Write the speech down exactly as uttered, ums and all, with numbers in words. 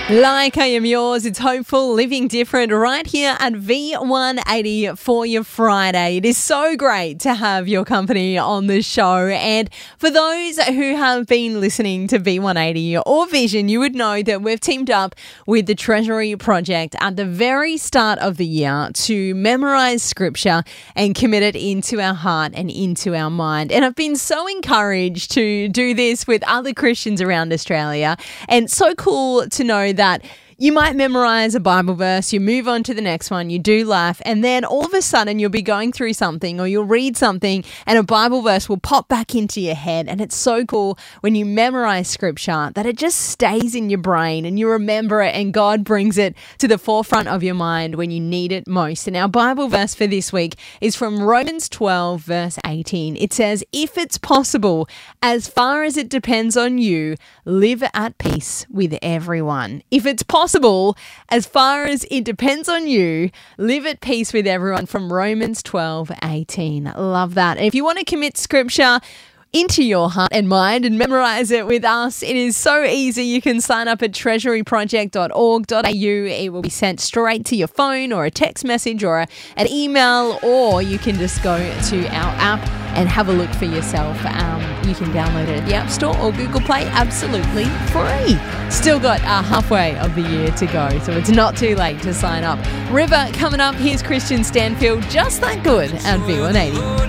Like I am yours, it's Hopeful, living different right here at V one eighty for your Friday. It is so great to have your company on the show. And for those who have been listening to V one eighty or Vision, you would know that we've teamed up with the Treasury Project at the very start of the year to memorize scripture and commit it into our heart and into our mind. And I've been so encouraged to do this with other Christians around Australia, and so cool to know that you might memorize a Bible verse, you move on to the next one, you do life, and then all of a sudden you'll be going through something or you'll read something and a Bible verse will pop back into your head. And it's so cool when you memorize scripture that it just stays in your brain and you remember it, and God brings it to the forefront of your mind when you need it most. And our Bible verse for this week is from Romans twelve verse eighteen. It says, "If it's possible, as far as it depends on you, live at peace with everyone." If it's possible, Possible, as far as it depends on you, live at peace with everyone, from Romans twelve eighteen. Love that. And if you want to commit scripture into your heart and mind and memorize it with us, it is so easy. You can sign up at treasury project dot org dot a u. It will be sent straight to your phone or a text message or a, an email, or you can just go to our app and have a look for yourself. Um, you can download it at the App Store or Google Play absolutely free. Still got uh, halfway of the year to go, so it's not too late to sign up. River coming up. Here's Christian Stanfield, Just That Good at V one eighty.